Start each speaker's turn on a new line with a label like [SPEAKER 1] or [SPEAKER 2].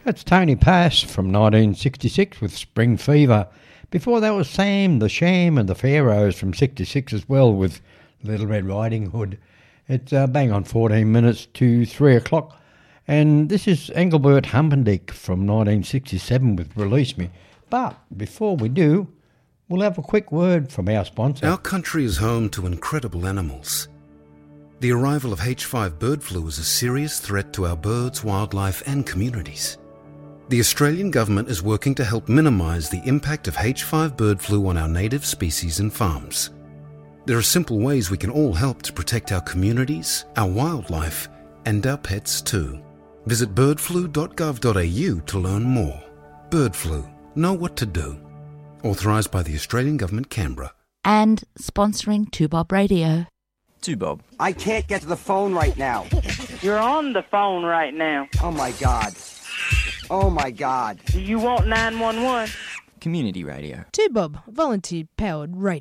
[SPEAKER 1] That's Tony Pass from 1966 with Spring Fever. Before that was Sam, the Sham and the Pharaohs from 66 as well with Little Red Riding Hood. It's bang on 14 minutes to 3 o'clock. And this is Engelbert Humperdinck from 1967 with Release Me. But before we do, we'll have a quick word from our sponsor.
[SPEAKER 2] Our country is home to incredible animals. The arrival of H5 bird flu is a serious threat to our birds, wildlife and communities. The Australian government is working to help minimise the impact of H5 bird flu on our native species and farms. There are simple ways we can all help to protect our communities, our wildlife and our pets too. Visit birdflu.gov.au to learn more. Bird flu. Know what to do. Authorised by the Australian Government, Canberra.
[SPEAKER 3] And sponsoring 2Bob Radio.
[SPEAKER 4] 2Bob.
[SPEAKER 5] I can't get to the phone right now.
[SPEAKER 6] You're on the phone right now.
[SPEAKER 5] Oh my God. Oh my God.
[SPEAKER 6] Do you want 911?
[SPEAKER 4] Community radio.
[SPEAKER 7] 2Bob, volunteer-powered radio.